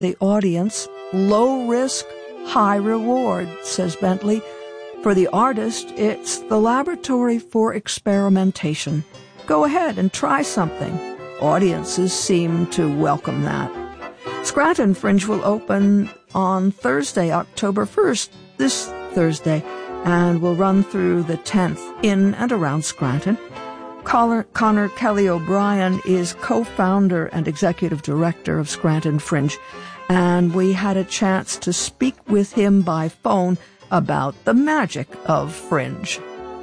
The audience, low risk, high reward, says Bentley. For the artist, it's the laboratory for experimentation. Go ahead and try something. Audiences seem to welcome that. Scranton Fringe will open on Thursday, October 1st, this Thursday, and will run through the 10th in and around Scranton. Connor Kelly O'Brien is co-founder and executive director of Scranton Fringe, and we had a chance to speak with him by phone about the magic of Fringe.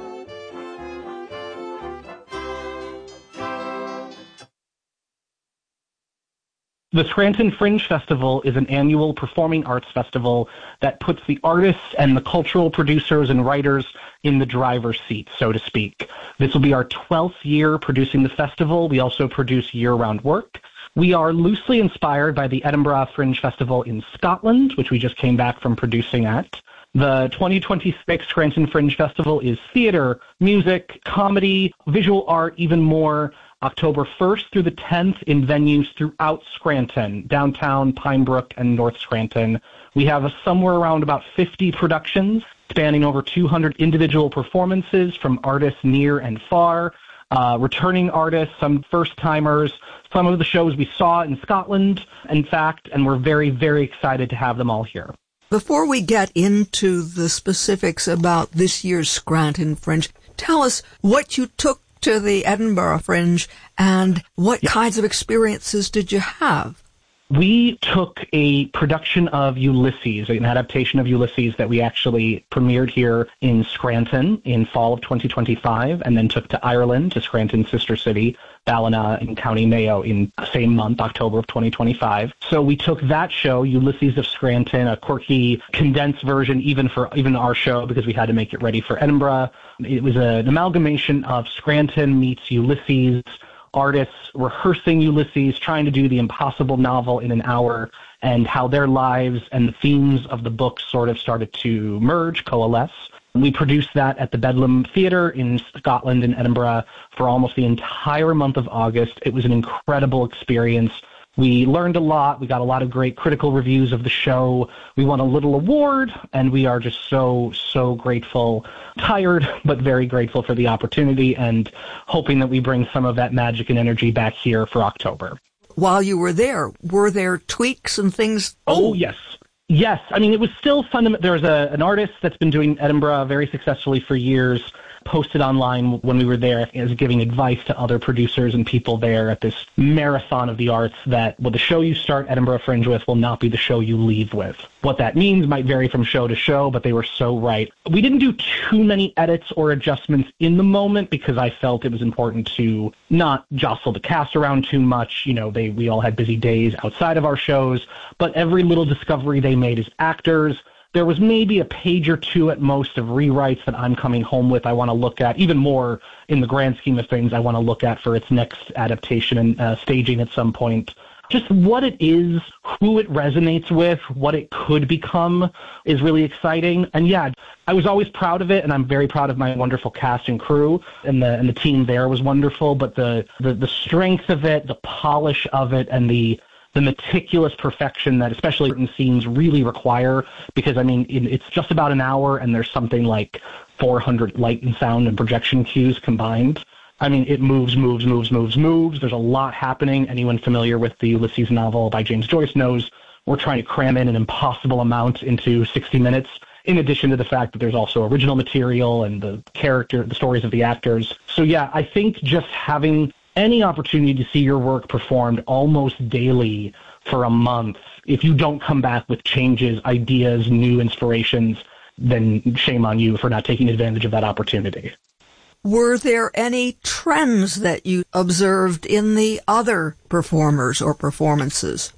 The Scranton Fringe Festival is an annual performing arts festival that puts the artists and the cultural producers and writers in the driver's seat, so to speak. This will be our 12th year producing the festival. We also produce year-round work. We are loosely inspired by the Edinburgh Fringe Festival in Scotland, which we just came back from producing at. The 2026 Scranton Fringe Festival is theater, music, comedy, visual art, even more. October 1st through the 10th in venues throughout Scranton, downtown, Pine Brook, and North Scranton. We have somewhere around about 50 productions spanning over 200 individual performances from artists near and far, returning artists, some first-timers, some of the shows we saw in Scotland, in fact, and we're very, very excited to have them all here. Before we get into the specifics about this year's Scranton Fringe, tell us what you took to the Edinburgh Fringe and what kinds of experiences did you have? We took a production of Ulysses, an adaptation of Ulysses that we actually premiered here in Scranton in fall of 2025, and then took to Ireland, to Scranton's sister city, Ballina in County Mayo, in the same month, October of 2025. So we took that show, Ulysses of Scranton, a quirky, condensed version even our show, because we had to make it ready for Edinburgh. It was an amalgamation of Scranton meets Ulysses, artists rehearsing Ulysses, trying to do the impossible novel in an hour, and how their lives and the themes of the book sort of started to merge, coalesce. We produced that at the Bedlam Theatre in Scotland and Edinburgh for almost the entire month of August. It was an incredible experience. We learned a lot. We got a lot of great critical reviews of the show. We won a little award, and we are just so, so grateful, tired, but very grateful for the opportunity, and hoping that we bring some of that magic and energy back here for October. While you were there tweaks and things? Oh, yes. Yes. I mean, it was still fundamental. There was an artist that's been doing Edinburgh very successfully for years, posted online when we were there as giving advice to other producers and people there at this marathon of the arts that the show you start Edinburgh Fringe with will not be the show you leave with. What that means might vary from show to show, but they were so right. We didn't do too many edits or adjustments in the moment because I felt it was important to not jostle the cast around too much. You know, we all had busy days outside of our shows, but every little discovery they made as actors. There was maybe a page or two at most of rewrites that I'm coming home with. I want to look at even more in the grand scheme of things. I want to look at for its next adaptation and staging at some point. Just what it is, who it resonates with, what it could become is really exciting. And yeah, I was always proud of it, and I'm very proud of my wonderful cast and crew, and the team there was wonderful. But the strength of it, the polish of it, and the meticulous perfection that especially certain scenes really require, because, I mean, it's just about an hour and there's something like 400 light and sound and projection cues combined. I mean, it moves. There's a lot happening. Anyone familiar with the Ulysses novel by James Joyce knows we're trying to cram in an impossible amount into 60 minutes, in addition to the fact that there's also original material and the stories of the actors. So yeah, I think just having any opportunity to see your work performed almost daily for a month, if you don't come back with changes, ideas, new inspirations, then shame on you for not taking advantage of that opportunity. Were there any trends that you observed in the other performers or performances?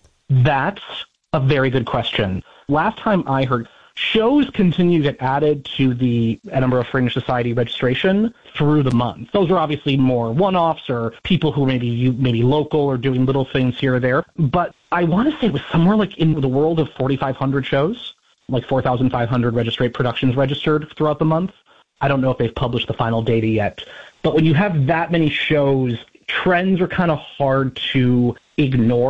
That's a very good question. Last time I heard, shows continue to get added to the Edinburgh Fringe Society registration through the month. Those are obviously more one-offs or people who maybe local or doing little things here or there. But I want to say it was somewhere like in the world of 4,500 shows, like 4,500 productions registered throughout the month. I don't know if they've published the final data yet. But when you have that many shows, trends are kind of hard to ignore.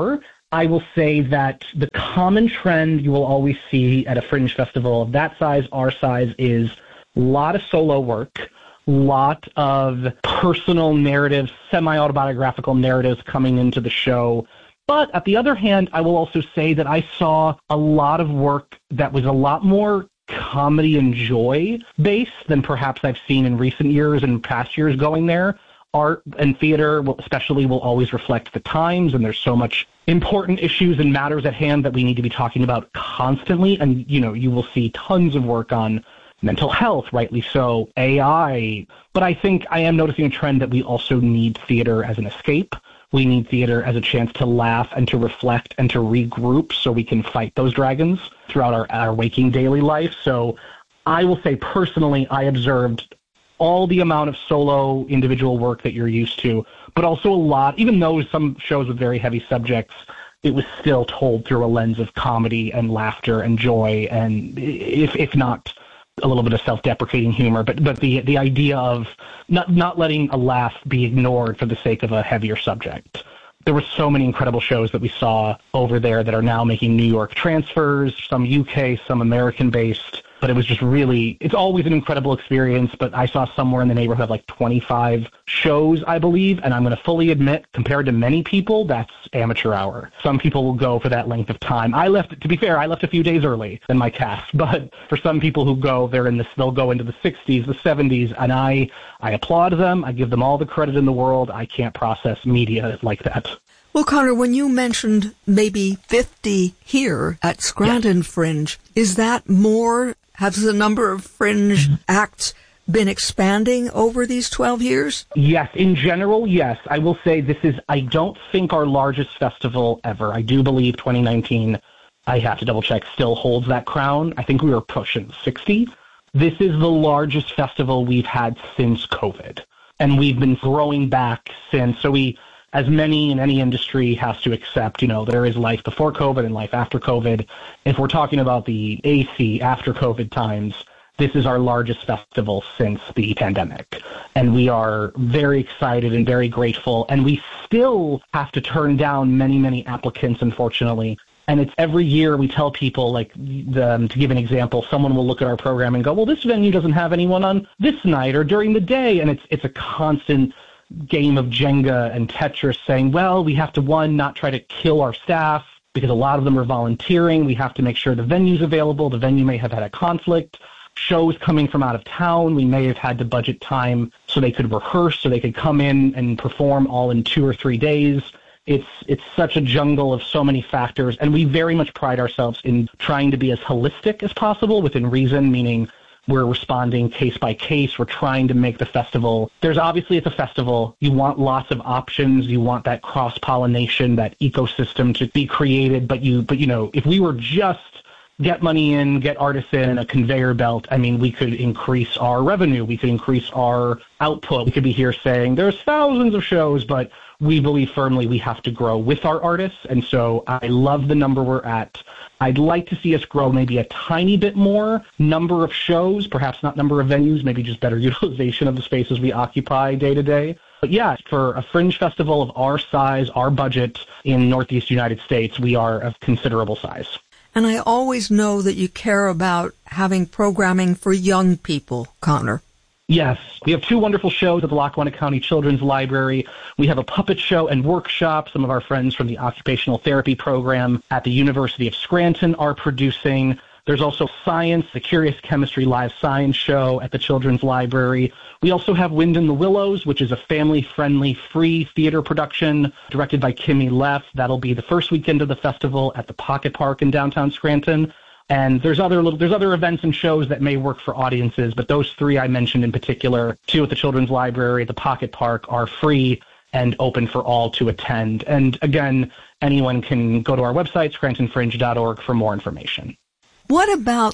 I will say that the common trend you will always see at a fringe festival of that size, our size, is a lot of solo work, lot of personal narratives, semi-autobiographical narratives coming into the show. But at the other hand, I will also say that I saw a lot of work that was a lot more comedy and joy based than perhaps I've seen in recent years and past years going there. Art and theater especially will always reflect the times, and there's so much important issues and matters at hand that we need to be talking about constantly. And, you will see tons of work on mental health, rightly so, AI. But I think I am noticing a trend that we also need theater as an escape. We need theater as a chance to laugh and to reflect and to regroup so we can fight those dragons throughout our waking daily life. So I will say personally, I observed all the amount of solo individual work that you're used to, but also a lot, even though some shows with very heavy subjects, it was still told through a lens of comedy and laughter and joy, and if not a little bit of self-deprecating humor, but the idea of not letting a laugh be ignored for the sake of a heavier subject. There were so many incredible shows that we saw over there that are now making New York transfers, some UK, some American-based. But it was just really, it's always an incredible experience, but I saw somewhere in the neighborhood of like 25 shows, I believe, and I'm going to fully admit, compared to many people, that's amateur hour. Some people will go for that length of time. To be fair, I left a few days early than my cast, but for some people who go, they'll go into the 60s, the 70s, and I applaud them. I give them all the credit in the world. I can't process media like that. Well, Connor, when you mentioned maybe 50 here at Scranton Fringe, is that more? Has the number of fringe acts been expanding over these 12 years? Yes, in general, yes. I will say I don't think our largest festival ever. I do believe 2019, I have to double check, still holds that crown. I think we were pushing 60. This is the largest festival we've had since COVID. And we've been growing back since. So as many in any industry has to accept, there is life before COVID and life after COVID. If we're talking about the AC after COVID times, this is our largest festival since the pandemic. And we are very excited and very grateful. And we still have to turn down many, many applicants, unfortunately. And it's every year we tell people, to give an example, someone will look at our program and go, well, this venue doesn't have anyone on this night or during the day. And it's a constant game of Jenga and Tetris saying, well, we have to, not try to kill our staff because a lot of them are volunteering. We have to make sure the venue's available. The venue may have had a conflict. Shows coming from out of town, we may have had to budget time so they could rehearse, so they could come in and perform all in 2 or 3 days. It's such a jungle of so many factors, and we very much pride ourselves in trying to be as holistic as possible within reason, meaning we're responding case by case. We're trying to make the festival. It's a festival. You want lots of options. You want that cross-pollination, that ecosystem to be created. But if we were just get money in, get artists in, a conveyor belt, we could increase our revenue. We could increase our output. We could be here saying there's thousands of shows, but we believe firmly we have to grow with our artists. And so I love the number we're at. I'd like to see us grow maybe a tiny bit more number of shows, perhaps not number of venues, maybe just better utilization of the spaces we occupy day to day. But yeah, for a fringe festival of our size, our budget in Northeast United States, we are of considerable size. And I always know that you care about having programming for young people, Connor. Yes, we have 2 wonderful shows at the Lackawanna County Children's Library. We have a puppet show and workshop. Some of our friends from the occupational therapy program at the University of Scranton are producing. There's also science, the Curious Chemistry Live Science Show at the Children's Library. We also have Wind in the Willows, which is a family-friendly, free theater production directed by Kimmy Leff. That'll be the first weekend of the festival at the Pocket Park in downtown Scranton. And there's other events and shows that may work for audiences, but those 3 I mentioned in particular, 2 at the Children's Library, the Pocket Park, are free and open for all to attend. And again, anyone can go to our website, scrantonfringe.org, for more information. What about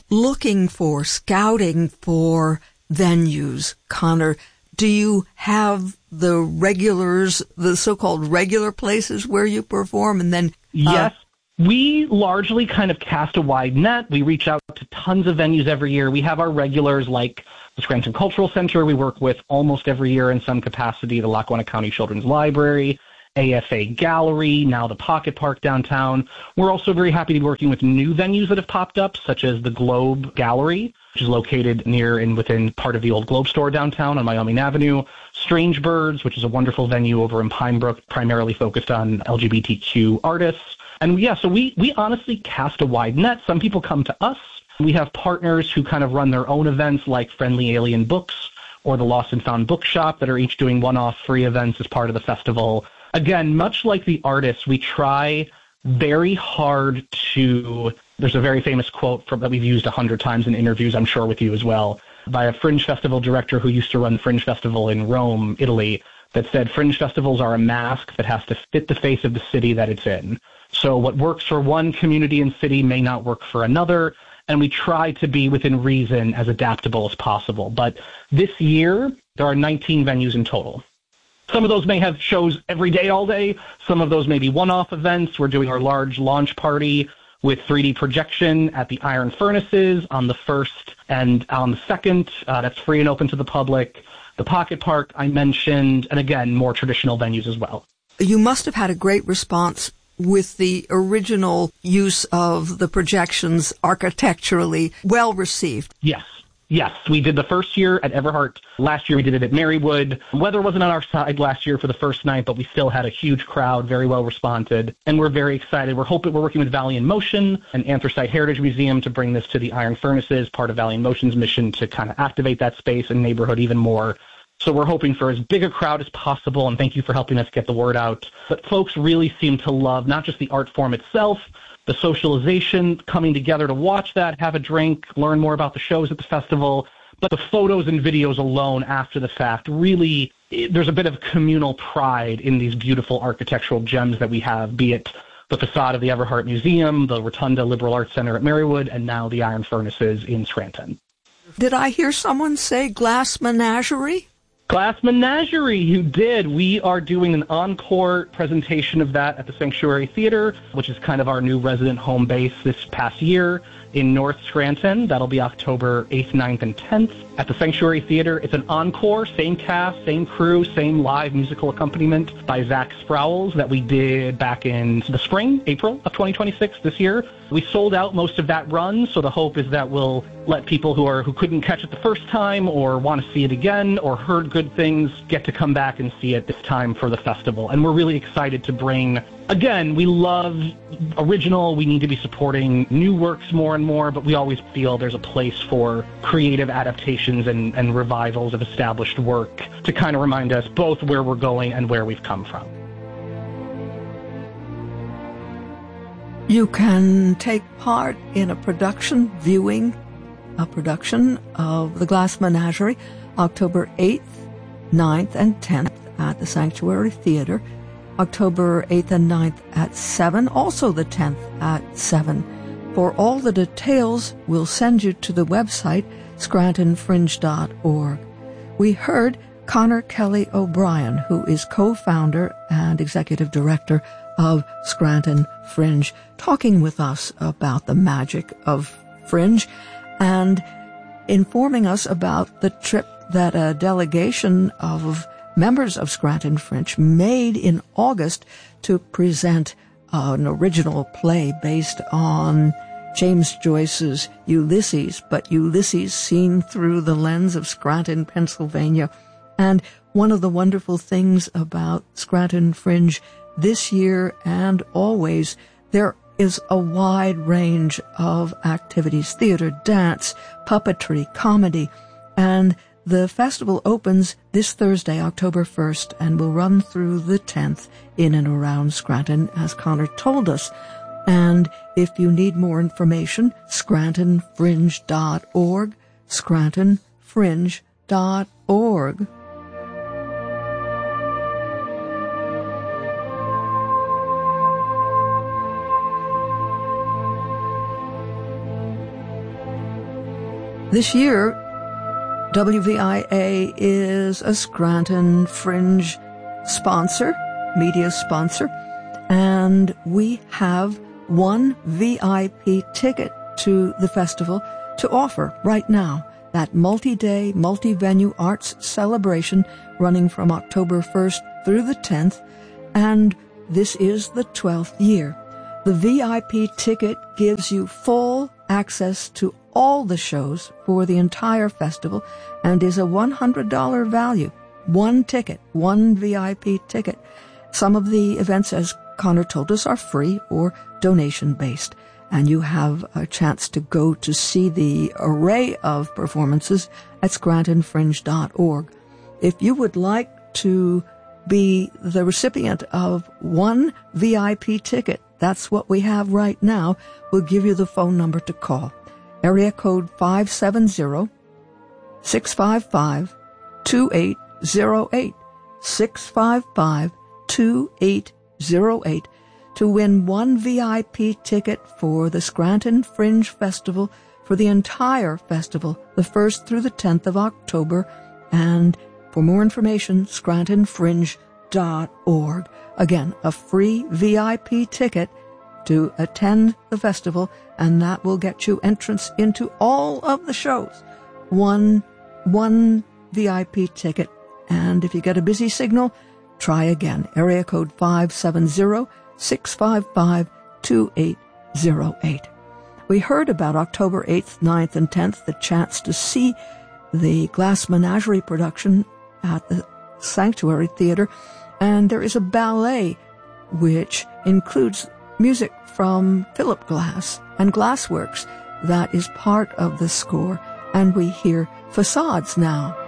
scouting for venues, Connor? Do you have the regulars, the so-called regular places where you perform, and then... Yes. We largely kind of cast a wide net. We reach out to tons of venues every year. We have our regulars like the Scranton Cultural Center we work with almost every year in some capacity, the Lackawanna County Children's Library, AFA Gallery, now the Pocket Park downtown. We're also very happy to be working with new venues that have popped up, such as the Globe Gallery, which is located near and within part of the old Globe store downtown on Wyoming Avenue. Strange Birds, which is a wonderful venue over in Pine Brook, primarily focused on LGBTQ artists. And so we honestly cast a wide net. Some people come to us. We have partners who kind of run their own events like Friendly Alien Books or the Lost and Found Bookshop that are each doing one-off free events as part of the festival. Again, much like the artists, we try very hard to, there's a very famous quote that we've used 100 times in interviews, I'm sure with you as well, by a Fringe Festival director who used to run Fringe Festival in Rome, Italy, that said Fringe Festivals are a mask that has to fit the face of the city that it's in. So what works for one community and city may not work for another, and we try to be within reason as adaptable as possible. But this year, there are 19 venues in total. Some of those may have shows every day, all day. Some of those may be one-off events. We're doing our large launch party with 3D projection at the Iron Furnaces on the 1st and on the 2nd. That's free and open to the public. The Pocket Park I mentioned, and again, more traditional venues as well. You must have had a great response with the original use of the projections, architecturally well received. Yes, we did the first year at Everhart. Last year we did it at Marywood. Weather wasn't on our side last year for the first night, but we still had a huge crowd, very well responded, and we're very excited. We're working with Valley in Motion and Anthracite Heritage Museum to bring this to the Iron Furnaces, part of Valley in Motion's mission to kind of activate that space and neighborhood even more. So we're hoping for as big a crowd as possible, and thank you for helping us get the word out. But folks really seem to love not just the art form itself, the socialization, coming together to watch that, have a drink, learn more about the shows at the festival, but the photos and videos alone after the fact. Really, there's a bit of communal pride in these beautiful architectural gems that we have, be it the facade of the Everhart Museum, the Rotunda Liberal Arts Center at Marywood, and now the Iron Furnaces in Scranton. Did I hear someone say Glass Menagerie? Glass Menagerie, you did. We are doing an encore presentation of that at the Sanctuary Theater, which is kind of our new resident home base this past year in North Scranton. That'll be October 8th, 9th, and 10th at the Sanctuary Theater. It's an encore, same cast, same crew, same live musical accompaniment by Zach Sprowls that we did back in the spring, April of 2026 this year. We sold out most of that run, so the hope is that we'll let people who couldn't catch it the first time or want to see it again or heard good things get to come back and see it this time for the festival. And we're really excited to bring, again, we love original, we need to be supporting new works more and more, but we always feel there's a place for creative adaptations and revivals of established work to kind of remind us both where we're going and where we've come from. You can take part in a production of The Glass Menagerie, October 8th, 9th, and 10th at the Sanctuary Theater, October 8th and 9th at 7, also the 10th at 7. For all the details, we'll send you to the website, scrantonfringe.org. We heard Connor Kelly O'Brien, who is co-founder and executive director of Scranton Fringe, talking with us about the magic of Fringe and informing us about the trip that a delegation of members of Scranton Fringe made in August to present an original play based on James Joyce's Ulysses, but Ulysses seen through the lens of Scranton, Pennsylvania. And one of the wonderful things about Scranton Fringe this year and always, there is a wide range of activities: theater, dance, puppetry, comedy, and the festival opens this Thursday, October 1st, and will run through the 10th in and around Scranton, as Connor told us. And if you need more information, scrantonfringe.org, scrantonfringe.org. This year, WVIA is a Scranton Fringe sponsor, media sponsor, and we have one VIP ticket to the festival to offer right now. That multi-day, multi-venue arts celebration running from October 1st through the 10th. and this is the 12th year. The VIP ticket gives you full access to all the shows for the entire festival and is a $100 value. One ticket, one VIP ticket. Some of the events, as Connor told us, are free or donation-based, and you have a chance to go to see the array of performances at scrantonfringe.org. If you would like to be the recipient of one VIP ticket, that's what we have right now, we'll give you the phone number to call. Area code 570-655-2808. 655-2808 to win one VIP ticket for the Scranton Fringe Festival for the entire festival, the 1st through the 10th of October. And for more information, scrantonfringe.org. Again, a free VIP ticket to attend the festival, and that will get you entrance into all of the shows. One VIP ticket. And if you get a busy signal, try again. Area code 570-655-2808. We heard about October 8th, 9th, and 10th, the chance to see the Glass Menagerie production at the Sanctuary Theater. And there is a ballet which includes music from Philip Glass and Glassworks that is part of the score. And we hear Facades now.